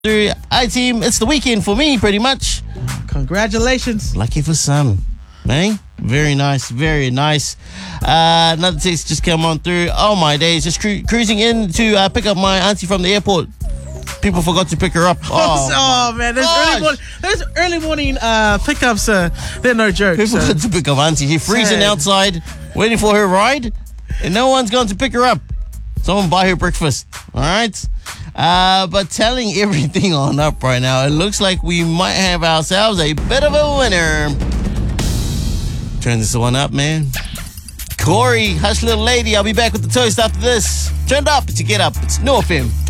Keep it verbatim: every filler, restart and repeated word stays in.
through. Hi team, it's the weekend for me pretty much. Congratulations. Lucky for some, eh? Very nice, very nice. Uh, another text just come on through. Oh my days, just cru- cruising in to uh, pick up my auntie from the airport. People forgot to pick her up. Oh, oh man, there's early morning, there's early morning uh, pickups. Uh, they're no joke. People so. forgot to pick up auntie. She's freezing Sad. outside, waiting for her ride, and no one's going to pick her up. Someone buy her breakfast. All right. Uh, but telling everything on up right now, it looks like we might have ourselves a bit of a winner. Turn this one up, man. Corey, hush little lady. I'll be back with the toast after this. Turned up to get up. It's No F M.